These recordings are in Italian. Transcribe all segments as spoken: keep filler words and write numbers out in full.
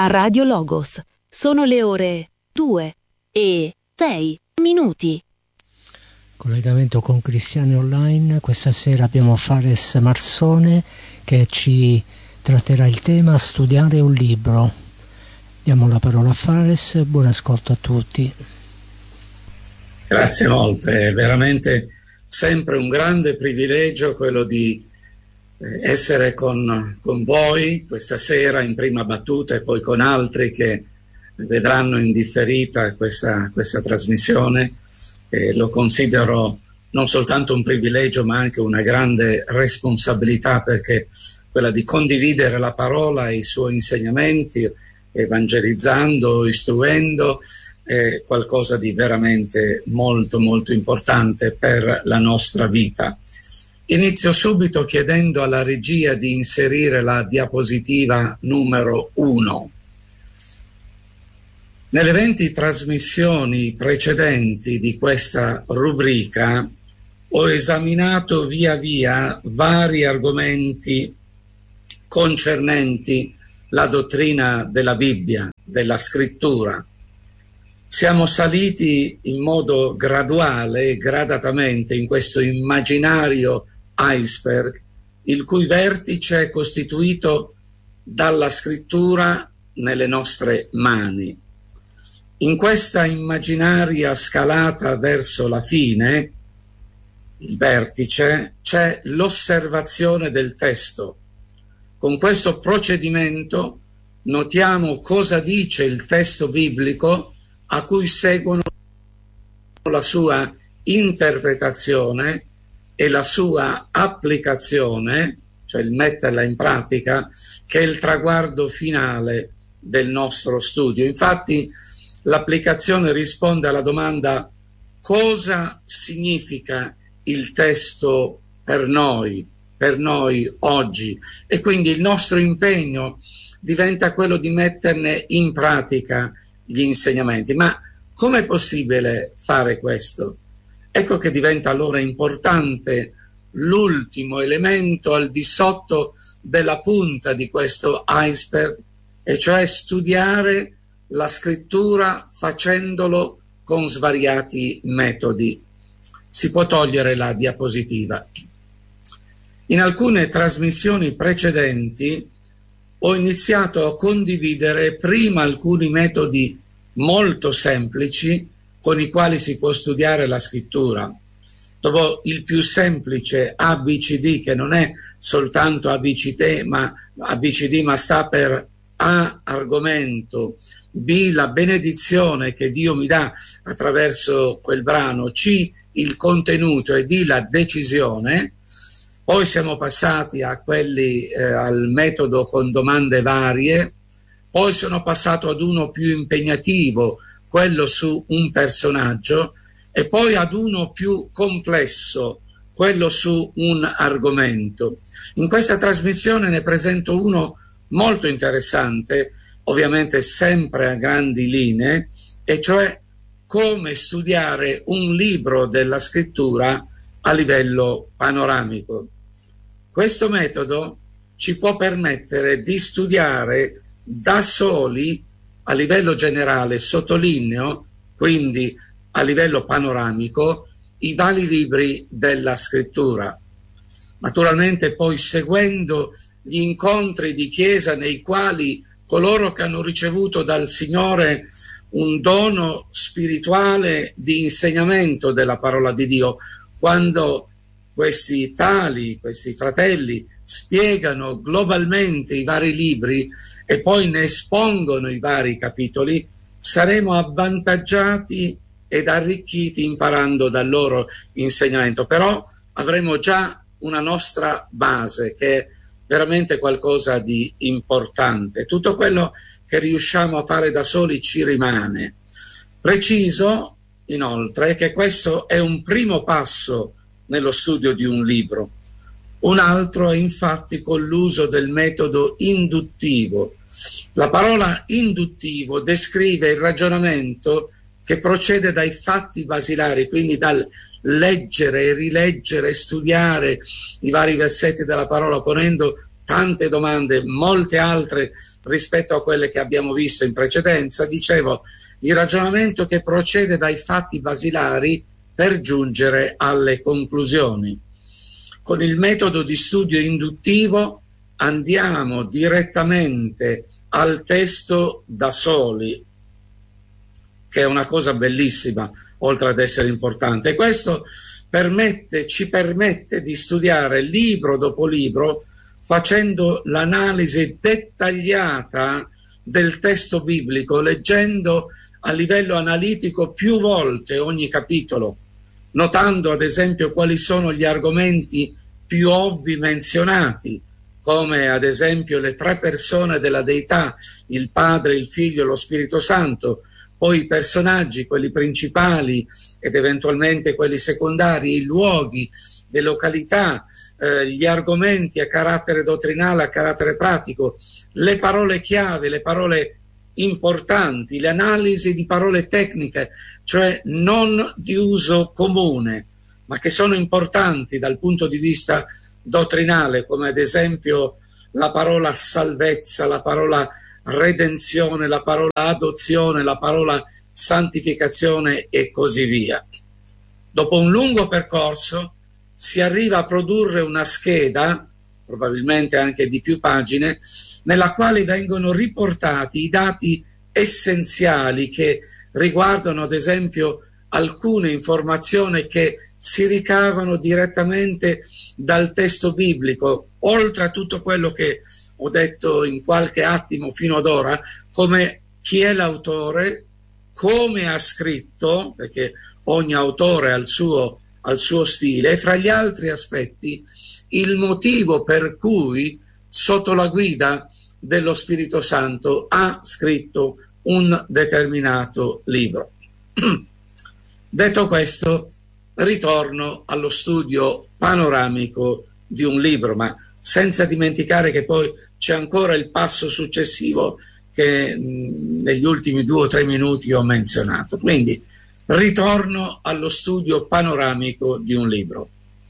a Radio Logos. Sono le ore due e sei minuti. Collegamento con Cristiani Online. Questa sera abbiamo Fares Marsone che ci tratterà il tema studiare un libro. Diamo la parola a Fares, buon ascolto a tutti. Grazie molte, è veramente sempre un grande privilegio quello di essere con, con voi questa sera in prima battuta e poi con altri che vedranno in differita questa, questa trasmissione. Eh, lo considero non soltanto un privilegio ma anche una grande responsabilità, perché quella di condividere la parola e i suoi insegnamenti, evangelizzando, istruendo, è qualcosa di veramente molto molto importante per la nostra vita. Inizio subito chiedendo alla regia di inserire la diapositiva numero uno. Nelle venti trasmissioni precedenti di questa rubrica ho esaminato via via vari argomenti concernenti la dottrina della Bibbia, della scrittura. Siamo saliti in modo graduale, gradatamente, in questo immaginario iceberg, il cui vertice è costituito dalla scrittura nelle nostre mani. In questa immaginaria scalata verso la fine, il vertice, c'è l'osservazione del testo. Con questo procedimento notiamo cosa dice il testo biblico, a cui seguono la sua interpretazione e la sua applicazione, cioè il metterla in pratica, che è il traguardo finale del nostro studio. Infatti l'applicazione risponde alla domanda: cosa significa il testo per noi, per noi oggi? E quindi il nostro impegno diventa quello di metterne in pratica gli insegnamenti. Ma com'è possibile fare questo? Ecco che diventa allora importante l'ultimo elemento al di sotto della punta di questo iceberg, e cioè studiare la scrittura facendolo con svariati metodi. Si può togliere la diapositiva. In alcune trasmissioni precedenti ho iniziato a condividere prima alcuni metodi molto semplici con i quali si può studiare la scrittura. Dopo il più semplice A B C D, che non è soltanto A B C D, ma A B C D ma sta per A argomento, B la benedizione che Dio mi dà attraverso quel brano, C il contenuto e D la decisione. Poi siamo passati a quelli eh, al metodo con domande varie, poi sono passato ad uno più impegnativo, quello su un personaggio, e poi ad uno più complesso, quello su un argomento. In questa trasmissione ne presento uno molto interessante, ovviamente sempre a grandi linee, e cioè come studiare un libro della scrittura a livello panoramico. Questo metodo ci può permettere di studiare da soli a livello generale, sottolineo, quindi a livello panoramico, i vari libri della scrittura. Naturalmente poi seguendo gli incontri di chiesa nei quali coloro che hanno ricevuto dal Signore un dono spirituale di insegnamento della parola di Dio, quando questi tali, questi fratelli spiegano globalmente i vari libri e poi ne espongono i vari capitoli, saremo avvantaggiati ed arricchiti imparando dal loro insegnamento. Però avremo già una nostra base che è veramente qualcosa di importante. Tutto quello che riusciamo a fare da soli ci rimane. Preciso inoltre che questo è un primo passo nello studio di un libro. Un altro è infatti con l'uso del metodo induttivo. La parola induttivo descrive il ragionamento che procede dai fatti basilari, quindi dal leggere, rileggere, studiare i vari versetti della parola, ponendo tante domande, molte altre rispetto a quelle che abbiamo visto in precedenza. Dicevo, il ragionamento che procede dai fatti basilari per giungere alle conclusioni. Con il metodo di studio induttivo andiamo direttamente al testo da soli, che è una cosa bellissima, oltre ad essere importante. E questo permette, ci permette di studiare libro dopo libro, facendo l'analisi dettagliata del testo biblico, leggendo a livello analitico più volte ogni capitolo, notando ad esempio quali sono gli argomenti più ovvi menzionati, come ad esempio le tre persone della deità, il Padre, il Figlio e lo Spirito Santo, poi i personaggi, quelli principali ed eventualmente quelli secondari, i luoghi, le località, eh, gli argomenti a carattere dottrinale, a carattere pratico, le parole chiave, le parole importanti, le analisi di parole tecniche, cioè non di uso comune, ma che sono importanti dal punto di vista dottrinale, come ad esempio la parola salvezza, la parola redenzione, la parola adozione, la parola santificazione e così via. Dopo un lungo percorso si arriva a produrre una scheda, probabilmente anche di più pagine, nella quale vengono riportati i dati essenziali che riguardano ad esempio alcune informazioni che si ricavano direttamente dal testo biblico, oltre a tutto quello che ho detto in qualche attimo fino ad ora, come chi è l'autore, come ha scritto, perché ogni autore ha il suo, ha il suo stile, e fra gli altri aspetti il motivo per cui sotto la guida dello Spirito Santo ha scritto un determinato libro. Detto questo, ritorno allo studio panoramico di un libro, ma senza dimenticare che poi c'è ancora il passo successivo che mh, negli ultimi due o tre minuti ho menzionato. Quindi ritorno allo studio panoramico di un libro.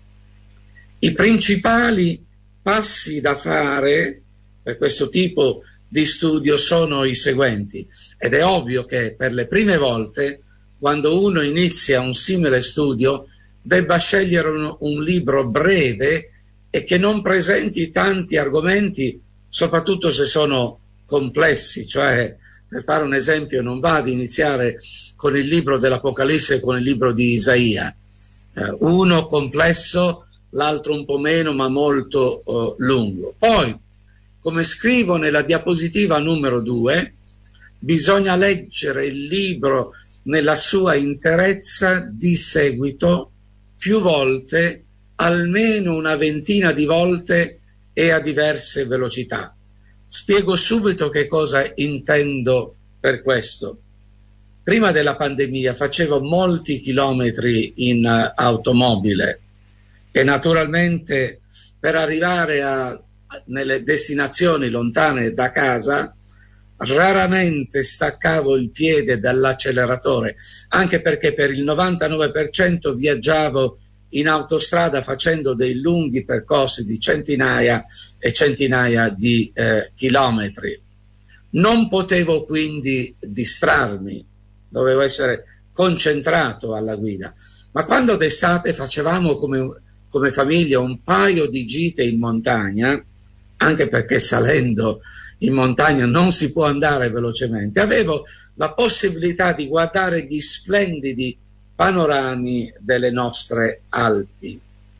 I principali passi da fare per questo tipo di studio sono i seguenti, ed è ovvio che per le prime volte, quando uno inizia un simile studio, debba scegliere un, un libro breve e che non presenti tanti argomenti, soprattutto se sono complessi. Cioè, per fare un esempio, non va ad iniziare con il libro dell'Apocalisse e con il libro di Isaia, eh, uno complesso, l'altro un po' meno, ma molto eh, lungo. Poi, come scrivo nella diapositiva numero due, bisogna leggere il libro nella sua interezza di seguito più volte, almeno una ventina di volte e a diverse velocità. Spiego subito che cosa intendo per questo. Prima della pandemia facevo molti chilometri in uh, automobile e naturalmente per arrivare a, nelle destinazioni lontane da casa raramente staccavo il piede dall'acceleratore, anche perché per il novantanove per cento viaggiavo in autostrada facendo dei lunghi percorsi di centinaia e centinaia di eh, chilometri. Non potevo quindi distrarmi, dovevo essere concentrato alla guida. Ma quando d'estate facevamo come, come famiglia un paio di gite in montagna, anche perché salendo in montagna non si può andare velocemente, avevo la possibilità di guardare gli splendidi panorami delle nostre Alpi.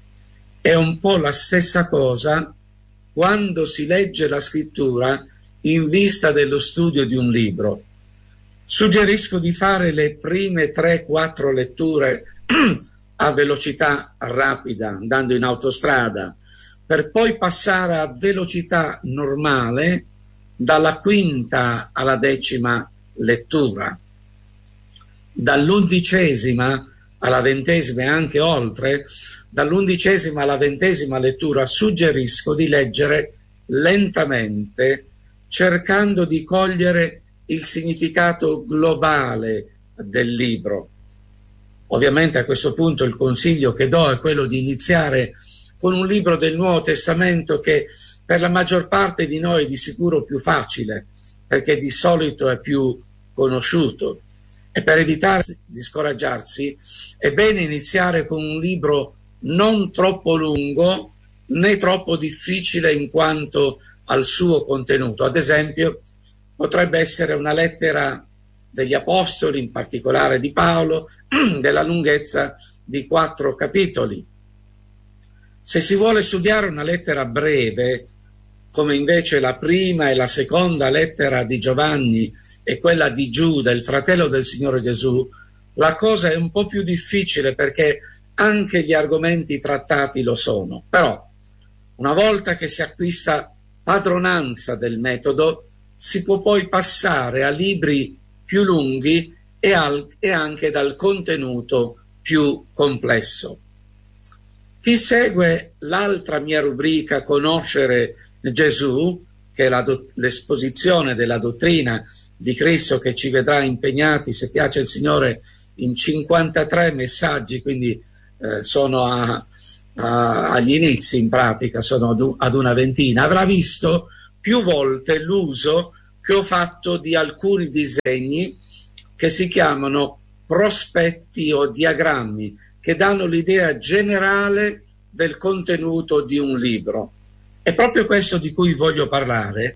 È un po' la stessa cosa quando si legge la scrittura in vista dello studio di un libro. Suggerisco di fare le prime tre quattro letture a velocità rapida, andando in autostrada, per poi passare a velocità normale dalla quinta alla decima lettura. Dall'undicesima alla ventesima e anche oltre, dall'undicesima alla ventesima lettura suggerisco di leggere lentamente, cercando di cogliere il significato globale del libro. Ovviamente a questo punto il consiglio che do è quello di iniziare con un libro del Nuovo Testamento che per la maggior parte di noi di sicuro più facile, perché di solito è più conosciuto. E per evitare di scoraggiarsi è bene iniziare con un libro non troppo lungo né troppo difficile in quanto al suo contenuto. Ad esempio, potrebbe essere una lettera degli Apostoli, in particolare di Paolo, della lunghezza di quattro capitoli. Se si vuole studiare una lettera breve, come invece la prima e la seconda lettera di Giovanni e quella di Giuda, il fratello del Signore Gesù, la cosa è un po' più difficile perché anche gli argomenti trattati lo sono. Però, una volta che si acquista padronanza del metodo, si può poi passare a libri più lunghi e, al, e anche dal contenuto più complesso. Chi segue l'altra mia rubrica, Conoscere Gesù, che è la do, l'esposizione della dottrina di Cristo, che ci vedrà impegnati, se piace il Signore, in cinquantatré messaggi, quindi eh, sono a, a, agli inizi in pratica, sono ad, ad una ventina, avrà visto più volte l'uso che ho fatto di alcuni disegni che si chiamano prospetti o diagrammi, che danno l'idea generale del contenuto di un libro. È proprio questo di cui voglio parlare,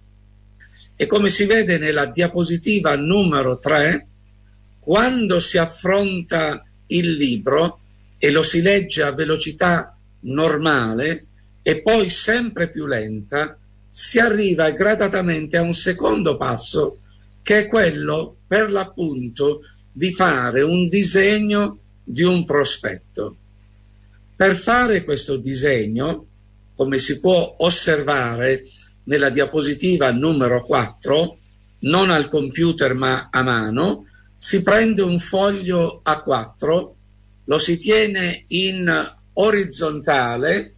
e come si vede nella diapositiva numero tre, quando si affronta il libro e lo si legge a velocità normale e poi sempre più lenta, si arriva gradatamente a un secondo passo, che è quello, per l'appunto, di fare un disegno di un prospetto. Per fare questo disegno, come si può osservare nella diapositiva numero quattro, non al computer ma a mano, si prende un foglio A quattro, lo si tiene in orizzontale,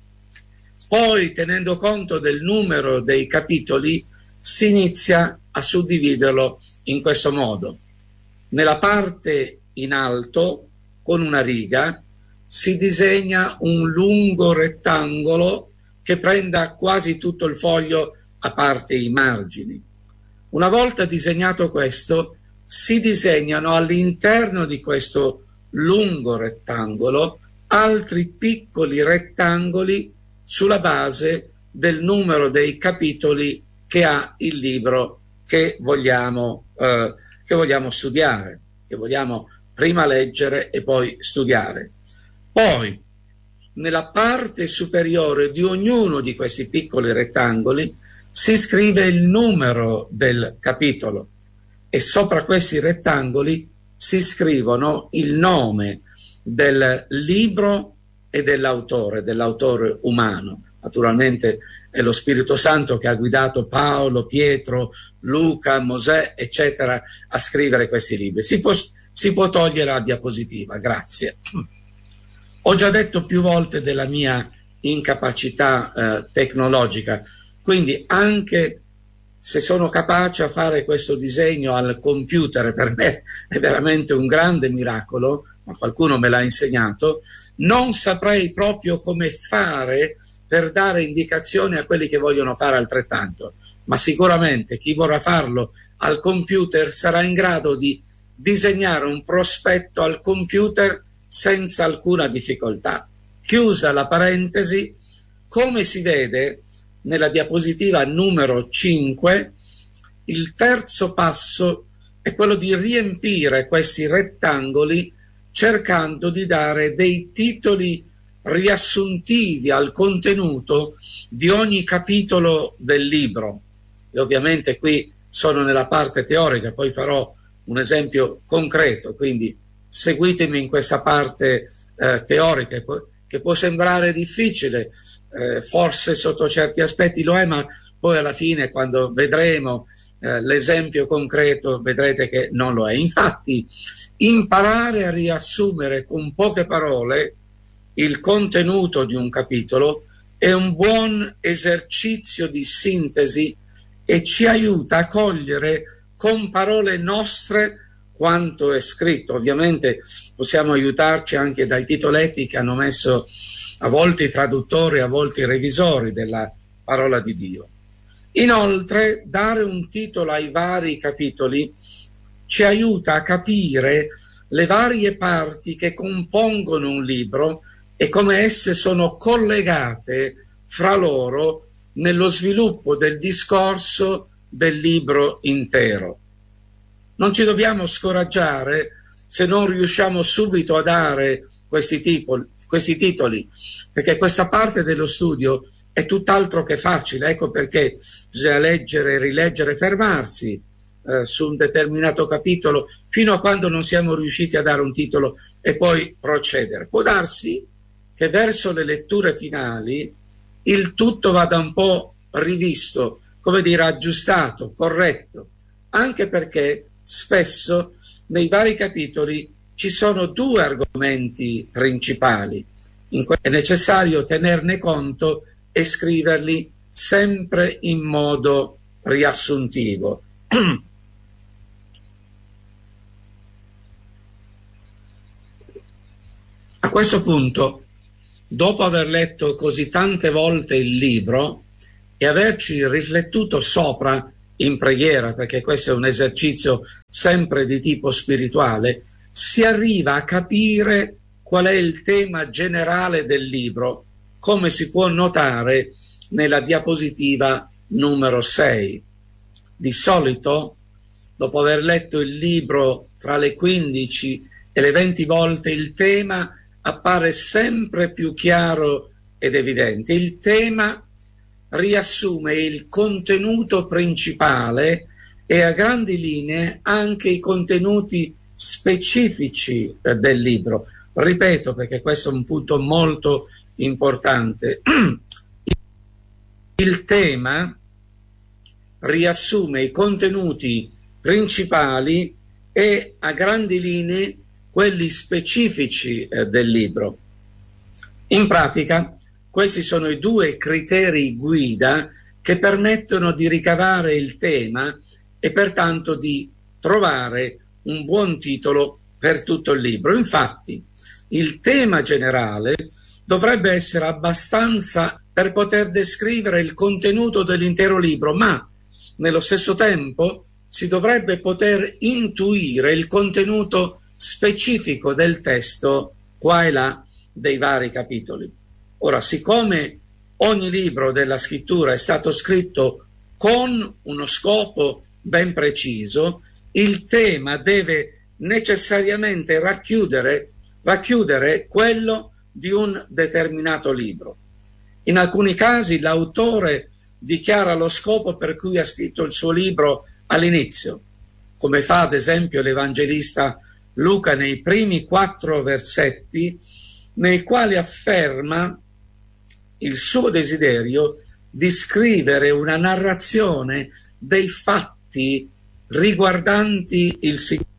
poi, tenendo conto del numero dei capitoli, si inizia a suddividerlo in questo modo. Nella parte in alto, con una riga, si disegna un lungo rettangolo che prenda quasi tutto il foglio, a parte i margini. Una volta disegnato questo, si disegnano all'interno di questo lungo rettangolo altri piccoli rettangoli sulla base del numero dei capitoli che ha il libro che vogliamo, eh, che vogliamo studiare, che vogliamo prima leggere e poi studiare. Poi, nella parte superiore di ognuno di questi piccoli rettangoli si scrive il numero del capitolo e sopra questi rettangoli si scrivono il nome del libro e dell'autore, dell'autore umano. Naturalmente è lo Spirito Santo che ha guidato Paolo, Pietro, Luca, Mosè, eccetera, a scrivere questi libri. Si può, si può togliere la diapositiva, grazie. Ho già detto più volte della mia incapacità eh, tecnologica, quindi anche se sono capace a fare questo disegno al computer, per me è veramente un grande miracolo, ma qualcuno me l'ha insegnato, non saprei proprio come fare per dare indicazioni a quelli che vogliono fare altrettanto, ma sicuramente chi vorrà farlo al computer sarà in grado di disegnare un prospetto al computer senza alcuna difficoltà. Chiusa la parentesi, come si vede nella diapositiva numero cinque, il terzo passo è quello di riempire questi rettangoli cercando di dare dei titoli riassuntivi al contenuto di ogni capitolo del libro. E ovviamente qui sono nella parte teorica, poi farò un esempio concreto, quindi seguitemi in questa parte eh, teorica che può sembrare difficile, eh, forse sotto certi aspetti lo è, ma poi alla fine, quando vedremo eh, l'esempio concreto, vedrete che non lo è. Infatti, imparare a riassumere con poche parole il contenuto di un capitolo è un buon esercizio di sintesi e ci aiuta a cogliere con parole nostre quanto è scritto. Ovviamente possiamo aiutarci anche dai titoletti che hanno messo a volte i traduttori, a volte i revisori della parola di Dio. Inoltre, dare un titolo ai vari capitoli ci aiuta a capire le varie parti che compongono un libro e come esse sono collegate fra loro nello sviluppo del discorso del libro intero. Non ci dobbiamo scoraggiare se non riusciamo subito a dare questi, tipo, questi titoli, perché questa parte dello studio è tutt'altro che facile. Ecco perché bisogna leggere, rileggere, fermarsi eh, su un determinato capitolo fino a quando non siamo riusciti a dare un titolo e poi procedere. Può darsi che verso le letture finali il tutto vada un po' rivisto, come dire, aggiustato, corretto, anche perché spesso nei vari capitoli ci sono due argomenti principali. In cui è necessario tenerne conto e scriverli sempre in modo riassuntivo. A questo punto, dopo aver letto così tante volte il libro e averci riflettuto sopra in preghiera, perché questo è un esercizio sempre di tipo spirituale, si arriva a capire qual è il tema generale del libro, come si può notare nella diapositiva numero sei. Di solito, dopo aver letto il libro tra le quindici e le venti volte, il tema appare sempre più chiaro ed evidente. Il tema riassume il contenuto principale e a grandi linee anche i contenuti specifici del libro. Ripeto, perché questo è un punto molto importante. Il tema riassume i contenuti principali e a grandi linee quelli specifici eh, del libro. In pratica, questi sono i due criteri guida che permettono di ricavare il tema e pertanto di trovare un buon titolo per tutto il libro. Infatti, il tema generale dovrebbe essere abbastanza per poter descrivere il contenuto dell'intero libro, ma nello stesso tempo si dovrebbe poter intuire il contenuto specifico del testo qua e là dei vari capitoli. Ora, siccome ogni libro della scrittura è stato scritto con uno scopo ben preciso, il tema deve necessariamente racchiudere, racchiudere quello di un determinato libro. In alcuni casi l'autore dichiara lo scopo per cui ha scritto il suo libro all'inizio, come fa ad esempio l'Evangelista Luca nei primi quattro versetti, nei quali afferma il suo desiderio di scrivere una narrazione dei fatti riguardanti il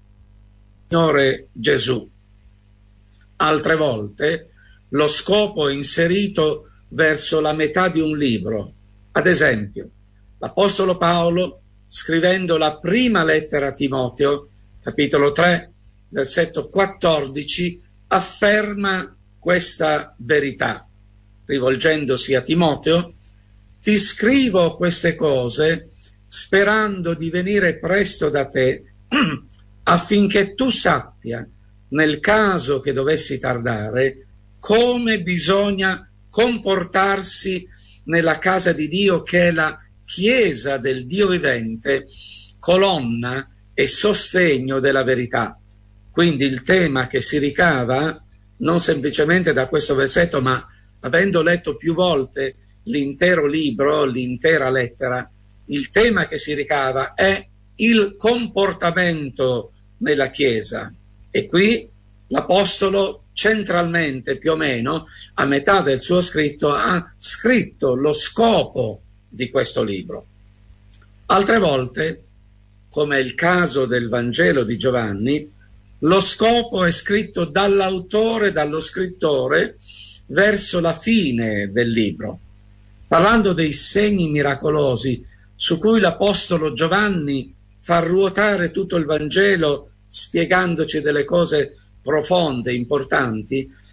Signore Gesù. Altre volte lo scopo è inserito verso la metà di un libro. Ad esempio, l'Apostolo Paolo, scrivendo la prima lettera a Timoteo, capitolo tre, versetto quattordici, afferma questa verità, rivolgendosi a Timoteo: ti scrivo queste cose sperando di venire presto da te affinché tu sappia, nel caso che dovessi tardare, come bisogna comportarsi nella casa di Dio, che è la Chiesa del Dio vivente, colonna e sostegno della verità. Quindi il tema che si ricava non semplicemente da questo versetto, ma avendo letto più volte l'intero libro, l'intera lettera, il tema che si ricava è il comportamento nella Chiesa. E qui l'Apostolo centralmente, più o meno, a metà del suo scritto, ha scritto lo scopo di questo libro. Altre volte, come è il caso del Vangelo di Giovanni, lo scopo è scritto dall'autore, dallo scrittore, verso la fine del libro. Parlando dei segni miracolosi su cui l'Apostolo Giovanni fa ruotare tutto il Vangelo, spiegandoci delle cose profonde, importanti,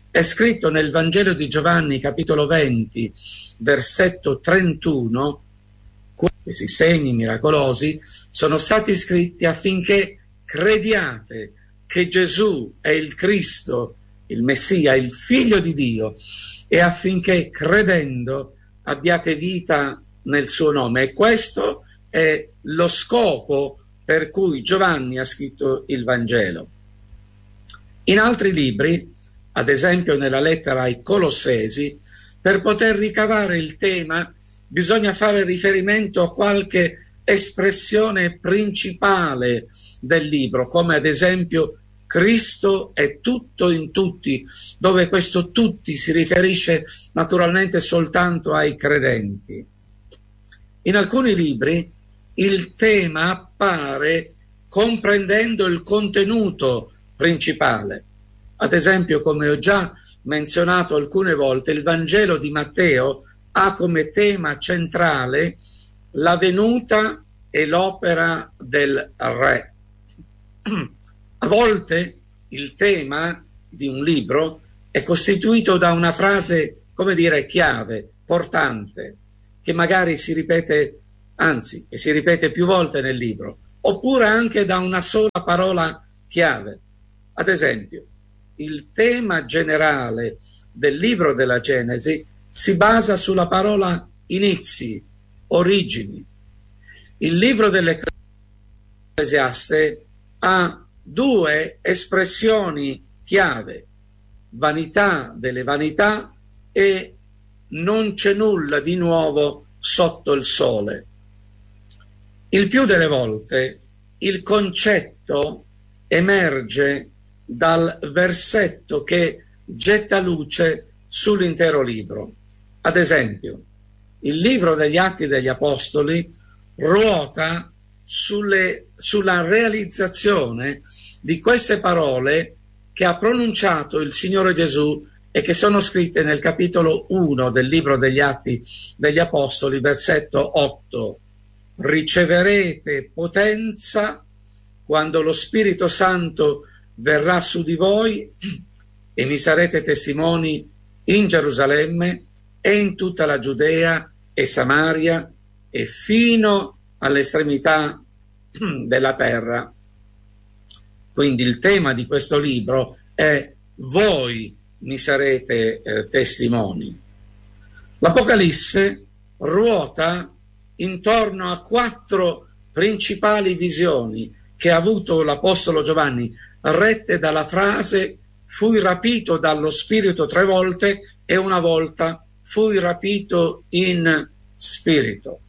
è scritto nel Vangelo di Giovanni, capitolo venti, versetto trentuno, questi segni miracolosi sono stati scritti affinché crediate che Gesù è il Cristo, il Messia, il Figlio di Dio, e affinché credendo abbiate vita nel suo nome. E questo è lo scopo per cui Giovanni ha scritto il Vangelo. In altri libri, ad esempio nella lettera ai Colossesi, per poter ricavare il tema bisogna fare riferimento a qualche espressione principale del libro, come ad esempio Cristo è tutto in tutti, dove questo tutti si riferisce naturalmente soltanto ai credenti. In alcuni libri il tema appare comprendendo il contenuto principale. Ad esempio, come ho già menzionato alcune volte, il Vangelo di Matteo ha come tema centrale la venuta e l'opera del Re. A volte il tema di un libro è costituito da una frase, come dire, chiave, portante, che magari si ripete, anzi, che si ripete più volte nel libro, oppure anche da una sola parola chiave. Ad esempio, il tema generale del libro della Genesi si basa sulla parola inizi, origini. Il libro dell'Ecclesiaste ha due espressioni chiave: vanità delle vanità e non c'è nulla di nuovo sotto il sole. Il più delle volte il concetto emerge dal versetto che getta luce sull'intero libro. Ad esempio, il libro degli Atti degli Apostoli ruota sulle, sulla realizzazione di queste parole che ha pronunciato il Signore Gesù e che sono scritte nel capitolo uno del libro degli Atti degli Apostoli, versetto otto. Riceverete potenza quando lo Spirito Santo verrà su di voi e mi sarete testimoni in Gerusalemme e in tutta la Giudea e Samaria e fino all'estremità della terra. Quindi il tema di questo libro è: voi mi sarete eh, testimoni. L'Apocalisse ruota intorno a quattro principali visioni che ha avuto l'Apostolo Giovanni, rette dalla frase: fui rapito dallo Spirito tre volte e una volta fui rapito in spirito.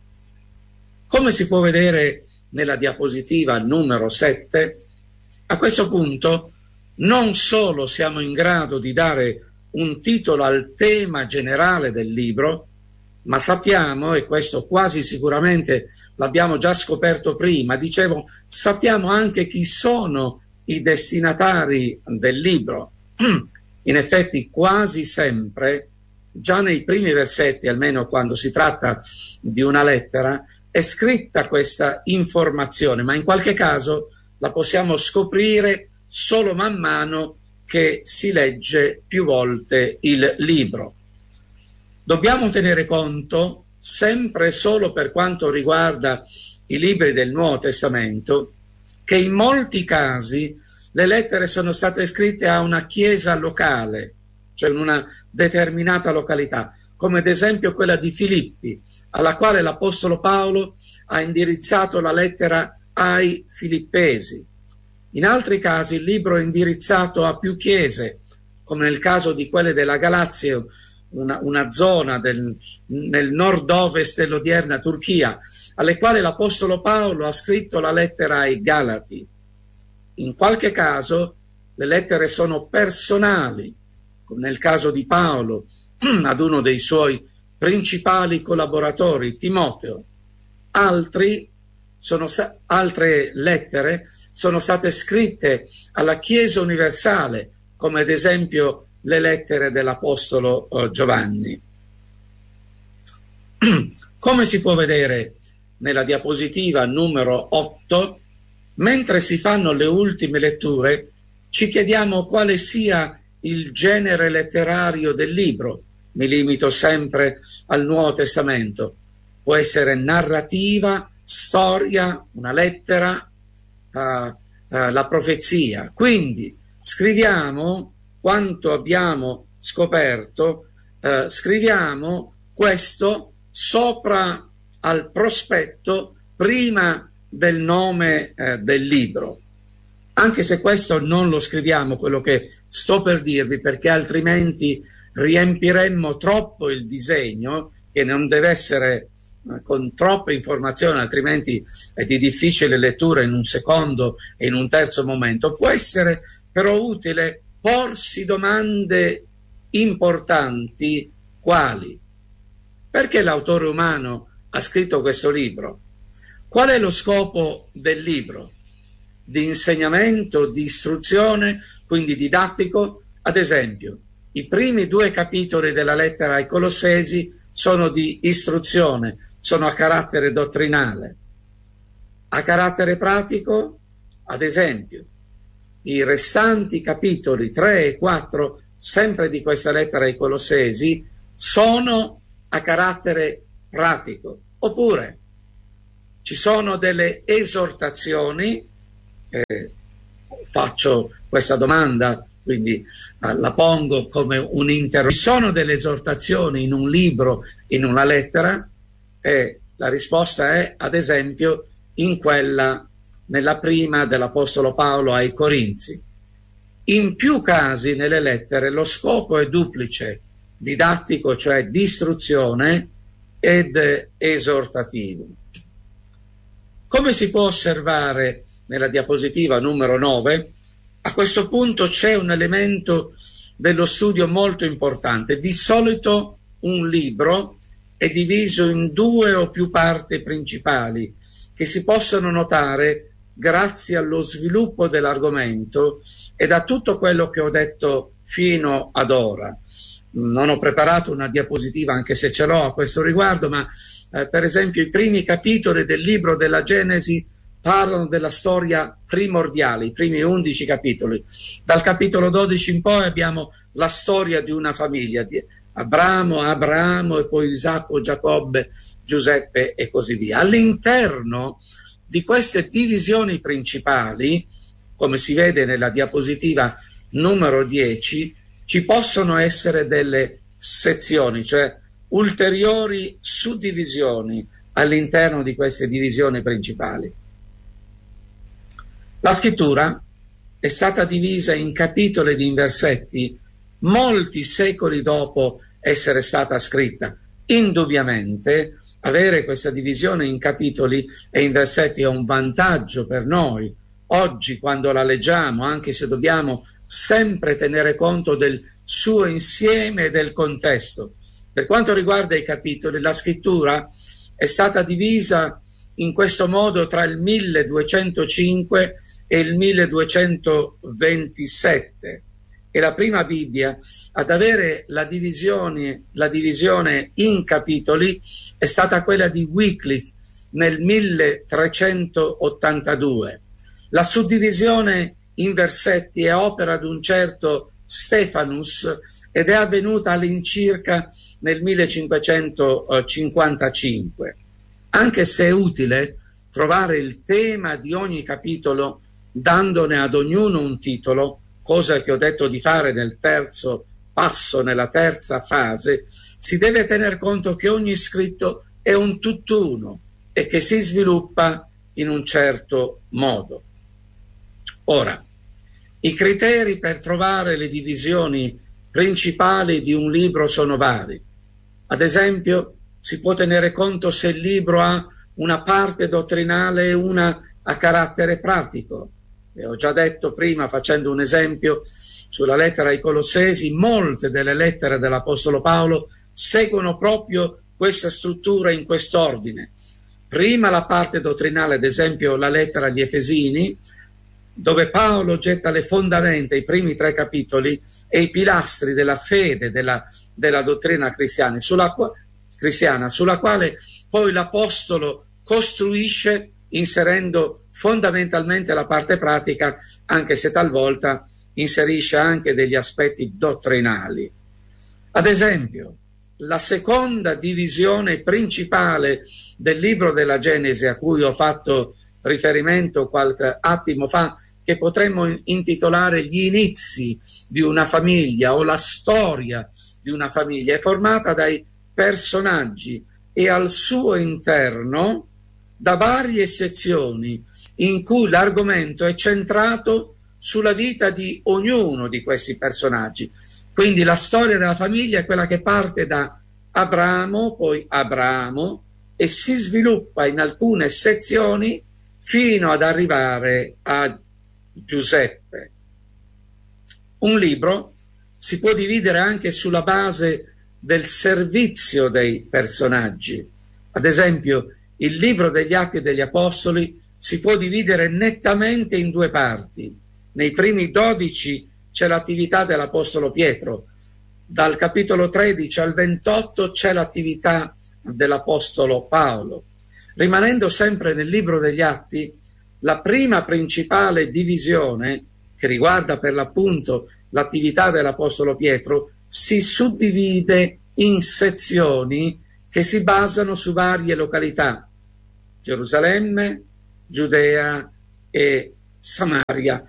Come si può vedere nella diapositiva numero sette, a questo punto non solo siamo in grado di dare un titolo al tema generale del libro, ma sappiamo, e questo quasi sicuramente l'abbiamo già scoperto prima, dicevo, sappiamo anche chi sono i destinatari del libro. In effetti quasi sempre, già nei primi versetti, almeno quando si tratta di una lettera, è scritta questa informazione, ma in qualche caso la possiamo scoprire solo man mano che si legge più volte il libro. Dobbiamo tenere conto, sempre solo per quanto riguarda i libri del Nuovo Testamento, che in molti casi le lettere sono state scritte a una chiesa locale, cioè in una determinata località, come ad esempio quella di Filippi, alla quale l'Apostolo Paolo ha indirizzato la lettera ai Filippesi. In altri casi il libro è indirizzato a più chiese, come nel caso di quelle della Galazia, una, una zona del, nel nord-ovest dell'odierna Turchia, alle quali l'Apostolo Paolo ha scritto la lettera ai Galati. In qualche caso le lettere sono personali, come nel caso di Paolo ad uno dei suoi principali collaboratori, Timoteo. Altri sono, altre lettere sono state scritte alla Chiesa universale, come ad esempio le lettere dell'Apostolo Giovanni. Come si può vedere nella diapositiva numero otto, mentre si fanno le ultime letture, ci chiediamo quale sia il genere letterario del libro. Mi limito sempre al Nuovo Testamento. Può essere narrativa, storia, una lettera, uh, uh, la profezia. Quindi scriviamo quanto abbiamo scoperto, uh, scriviamo questo sopra al prospetto prima del nome uh, del libro. Anche se questo non lo scriviamo, quello che sto per dirvi, perché altrimenti riempiremmo troppo il disegno, che non deve essere con troppe informazioni, altrimenti è di difficile lettura in un secondo e in un terzo momento. Può essere però utile porsi domande importanti, quali: perché l'autore umano ha scritto questo libro? Qual è lo scopo del libro? Di insegnamento, di istruzione, quindi didattico? Ad esempio, i primi due capitoli della lettera ai Colossesi sono di istruzione, sono a carattere dottrinale. A carattere pratico, ad esempio, i restanti capitoli tre e quattro, sempre di questa lettera ai Colossesi, sono a carattere pratico. Oppure ci sono delle esortazioni, eh, faccio questa domanda, quindi eh, la pongo come un interrogativo. Ci sono delle esortazioni in un libro, in una lettera? E la risposta è, ad esempio, in quella, nella prima dell'Apostolo Paolo ai Corinzi. In più casi nelle lettere lo scopo è duplice, didattico, cioè di istruzione, ed esortativo. Come si può osservare nella diapositiva numero nove, a questo punto c'è un elemento dello studio molto importante. Di solito un libro è diviso in due o più parti principali che si possono notare grazie allo sviluppo dell'argomento e da tutto quello che ho detto fino ad ora. Non ho preparato una diapositiva, anche se ce l'ho a questo riguardo, ma eh, per esempio i primi capitoli del libro della Genesi parlano della storia primordiale, i primi undici capitoli. Dal capitolo dodici in poi abbiamo la storia di una famiglia, di Abramo, Abramo e poi Isacco, Giacobbe, Giuseppe e così via. All'interno di queste divisioni principali, come si vede nella diapositiva numero dieci, ci possono essere delle sezioni, cioè ulteriori suddivisioni all'interno di queste divisioni principali. La scrittura è stata divisa in capitoli ed in versetti molti secoli dopo essere stata scritta. Indubbiamente avere questa divisione in capitoli e in versetti è un vantaggio per noi. Oggi, quando la leggiamo, anche se dobbiamo sempre tenere conto del suo insieme e del contesto. Per quanto riguarda i capitoli, la scrittura è stata divisa in questo modo tra il milleduecentocinque e il milleduecentoventisette. È la prima Bibbia ad avere la divisione, la divisione in capitoli è stata quella di Wycliffe nel milletrecentottantadue. La suddivisione in versetti è opera di un certo Stephanus ed è avvenuta all'incirca nel millecinquecentocinquantacinque. Anche se è utile trovare il tema di ogni capitolo dandone ad ognuno un titolo, cosa che ho detto di fare nel terzo passo, nella terza fase, si deve tener conto che ogni scritto è un tutt'uno e che si sviluppa in un certo modo. Ora, i criteri per trovare le divisioni principali di un libro sono vari. Ad esempio, si può tenere conto se il libro ha una parte dottrinale e una a carattere pratico. E ho già detto prima, facendo un esempio sulla lettera ai Colossesi, molte delle lettere dell'Apostolo Paolo seguono proprio questa struttura in quest'ordine. Prima la parte dottrinale, ad esempio la lettera agli Efesini, dove Paolo getta le fondamenta, i primi tre capitoli, e i pilastri della fede, della, della dottrina cristiana, sulla, cristiana, sulla quale poi l'Apostolo costruisce inserendo fondamentalmente la parte pratica, anche se talvolta inserisce anche degli aspetti dottrinali. Ad esempio, la seconda divisione principale del libro della Genesi, a cui ho fatto riferimento qualche attimo fa, che potremmo intitolare gli inizi di una famiglia o la storia di una famiglia, è formata dai personaggi e al suo interno da varie sezioni in cui l'argomento è centrato sulla vita di ognuno di questi personaggi. Quindi la storia della famiglia è quella che parte da Abramo, poi Abramo, e si sviluppa in alcune sezioni fino ad arrivare a Giuseppe. Un libro si può dividere anche sulla base del servizio dei personaggi. Ad esempio, il libro degli Atti degli Apostoli si può dividere nettamente in due parti. Nei primi dodici c'è l'attività dell'Apostolo Pietro, dal capitolo tredici al ventotto c'è l'attività dell'Apostolo Paolo. Rimanendo sempre nel libro degli Atti, la prima principale divisione, che riguarda per l'appunto l'attività dell'Apostolo Pietro, si suddivide in sezioni che si basano su varie località: Gerusalemme, Giudea e Samaria.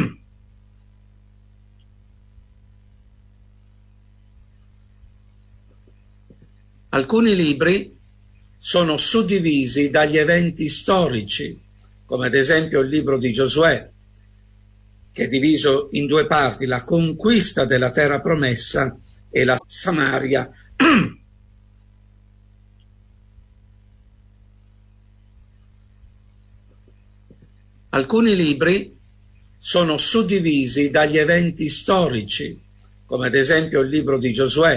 Alcuni libri sono suddivisi dagli eventi storici, come ad esempio il libro di Giosuè, che è diviso in due parti: la conquista della terra promessa e la Samaria. Alcuni libri sono suddivisi dagli eventi storici, come ad esempio il libro di Giosuè,